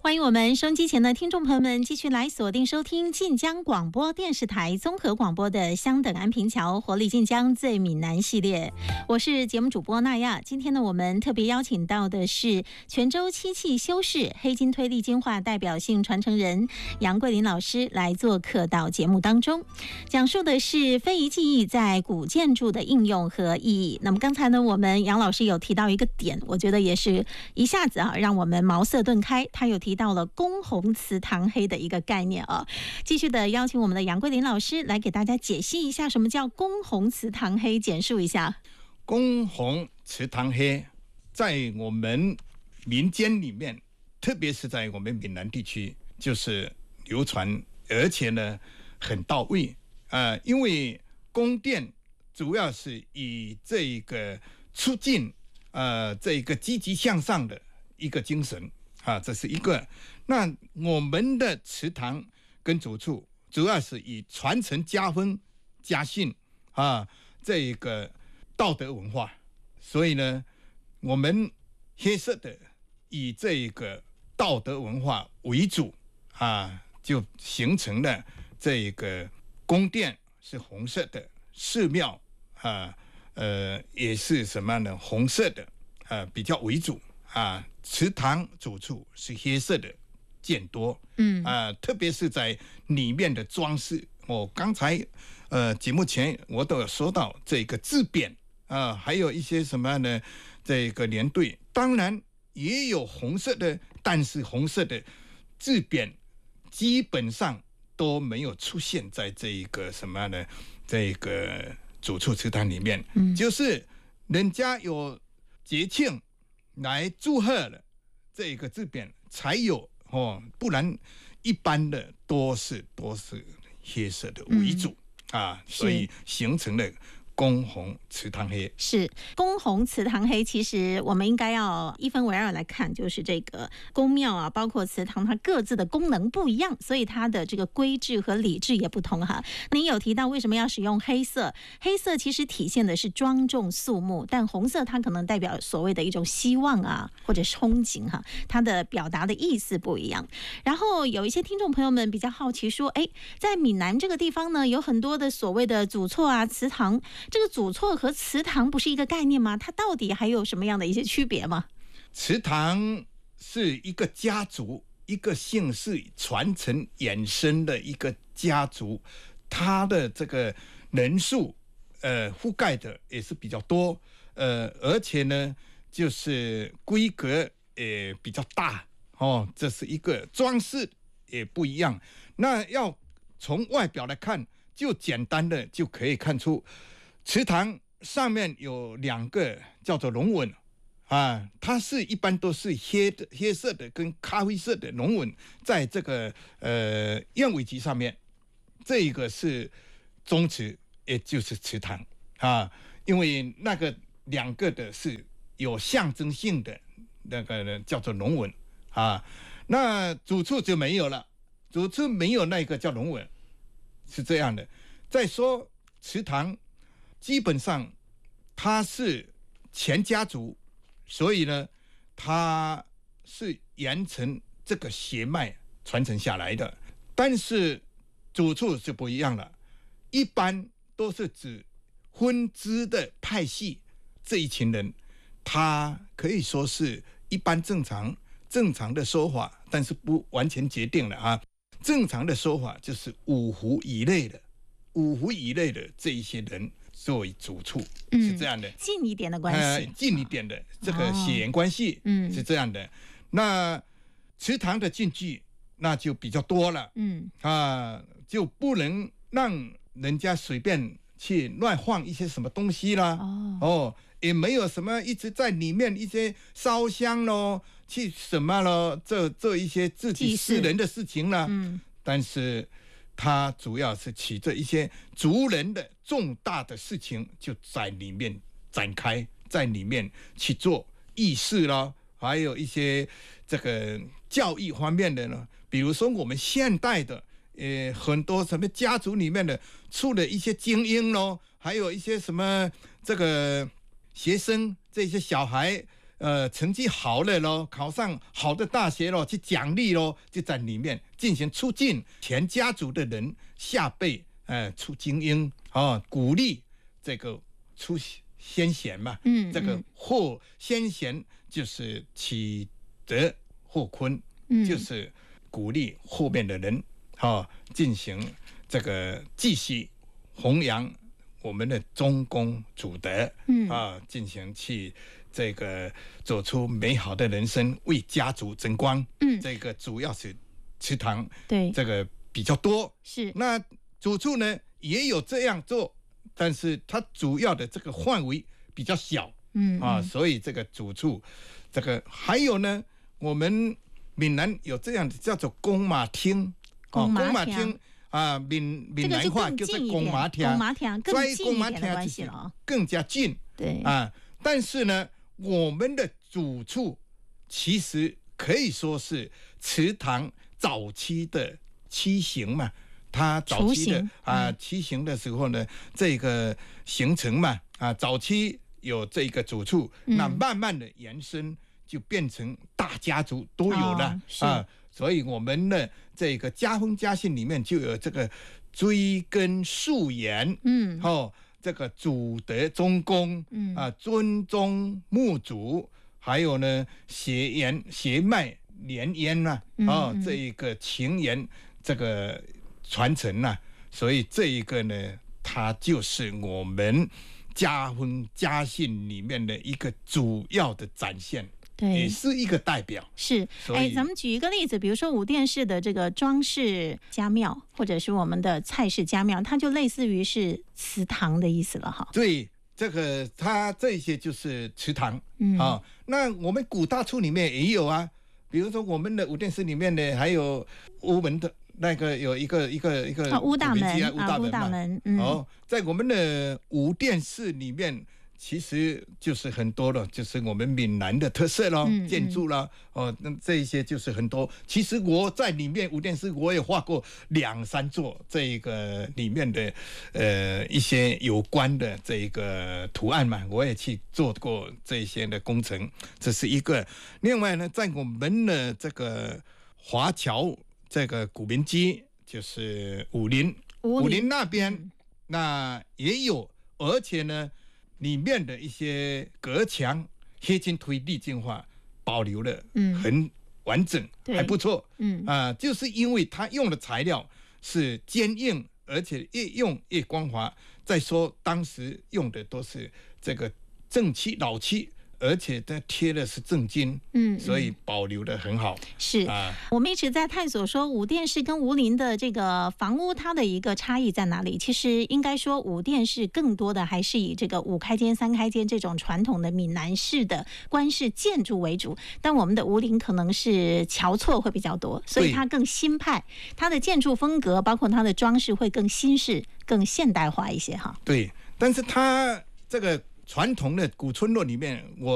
欢迎我们收音机前的听众朋友们继续来锁定收听晋江广播电视台综合广播的香等安平桥活力晋江最闽南系列，我是节目主播娜亚。今天呢，我们特别邀请到的是泉州漆器修饰黑金推力金化代表性传承人杨桂林老师来做客到节目当中，讲述的是非遗技艺在古建筑的应用和意义。那么刚才呢，我们杨老师有提到一个点，我觉得也是一下子让我们茅塞顿开。他有提到了公红瓷糖黑的一个概念啊，继续的邀请我们的杨桂林老师来给大家解析一下什么叫公红瓷糖黑，简述一下。 公红瓷糖黑在我们民间里面，特别是在我们闽南地区，就是流传，而且呢很到位因为宫殿主要是以这个促进这个积极向上的一个精神这是一个。那我们的祠堂跟祖厝主要是以传承家风家训这一个道德文化，所以呢我们黑色的以这个道德文化为主就形成了这个宫殿是红色的，寺庙也是什么呢？红色的比较为主祠堂祖厝是黑色的见多特别是在里面的装饰。刚才节目前我都有说到这个字匾还有一些什么呢？这个连队当然也有红色的，但是红色的字匾基本上都没有出现在这个什么呢？这个祖厝祠堂里面就是人家有节庆来祝贺了这个字匾才有不然一般的都是黑色的为主所以形成了公红瓷糖黑。 是公红瓷糖黑，其实我们应该要一分为二来看，就是这个宫庙包括祠堂，它各自的功能不一样，所以它的这个规制和礼制也不同您有提到为什么要使用黑色？黑色其实体现的是庄重肃穆，但红色它可能代表所谓的一种希望或者憧憬它的表达的意思不一样。然后有一些听众朋友们比较好奇说，在闽南这个地方呢，有很多的所谓的祖厝祠堂。这个祖厝和祠堂不是一个概念吗？它到底还有什么样的一些区别吗？ 祠堂是一个家族，一个姓氏传承衍生的一个家族，它的这个人数覆盖的也是比较多而且呢就是规格也比较大这是一个装饰也不一样。那要从外表来看，就简单的就可以看出祠堂上面有两个叫做龙纹它是一般都是黑色的跟咖啡色的龙纹，在这个燕尾旗上面，这一个是宗祠，也就是祠堂因为那个两个的是有象征性的那个叫做龙纹那祖厝就没有了，祖厝没有那个叫龙纹，是这样的。再说祠堂基本上它是前家族，所以呢它是沿承这个血脉传承下来的。但是祖厝就不一样了，一般都是指分支的派系这一群人，他可以说是一般正常的说法，但是不完全决定了正常的说法就是五胡以内的这一些人作为祖厝，是这样的， 近一点的关系， 近一点的这个血缘关系，是这样的。那祠堂的禁忌那就比较多了，就不能让人家随便去乱放一些什么东西啦，也没有什么一直在里面一些烧香咯，去什么咯，做一些自己私人的事情啦，但是它主要是起着一些族人的重大的事情，就在里面展开，在里面去做仪式啦，还有一些这个教育方面的呢，比如说我们现代的很多什么家族里面的出了一些精英咯，还有一些什么这个学生，这些小孩成绩好了咯，考上好的大学咯，去奖励咯，就在里面进行促进全家族的人下辈出精英鼓励这个出先贤嘛，这个获先贤就是启德获坤，就是鼓励后面的人进行这个继续弘扬我们的忠公祖德，进行去这个走出美好的人生，为家族争光。这个主要是祠堂，对这个比较多。是那主处呢也有这样做，但是它主要的这个范围比较小，所以这个主处这个还有呢，我们闽南有这样的叫做公马厅，公马厅。闽南话叫做公马厅，所以公马厅就是更加近。对但是呢，我们的主处其实可以说是祠堂早期的雏形嘛。它早期的雏形的时候呢，这个形成嘛，早期有这个主处，那慢慢的延伸就变成大家族都有了所以我们的这个家风家训里面就有这个追根溯源，这个祖德忠公，尊宗穆祖，还有呢血脉连烟这一个情缘这个传承所以这一个呢，它就是我们家风家训里面的一个主要的展现。对，也是一个代表。是， 咱们举一个例子，比如说武殿式的这个装饰家庙，或者是我们的菜式家庙，它就类似于是祠堂的意思了哈。 对，这个它这些就是祠堂。那我们古大处里面也有比如说我们的武殿式里面呢，还有吴门的那个有一个吴大门吴大门。 在我们的武殿式里面。其实就是很多了，就是我们闽南的特色咯，建筑啦，那这一些就是很多。其实我在里面武殿式我也画过2-3座这个里面的一些有关的这个图案嘛，我也去做过这些的工程，这是一个。另外呢，在我们的这个华侨这个古民居，就是武林那边，那也有，而且呢。里面的一些隔墙黑金推地进化保留了很完整，还不错。就是因为它用的材料是坚硬，而且越用越光滑。再说当时用的都是这个正漆老漆，而且它贴的是正金，所以保留的很好。 是我们一直在探索说武殿式跟武林的这个房屋它的一个差异在哪里。其实应该说武殿式更多的还是以这个5开间3开间这种传统的闽南式的官式建筑为主，但我们的武林可能是侨错会比较多，所以它更新派，它的建筑风格包括它的装饰会更新式更现代化一些哈。 对，但是它这个传统的古村落里面，我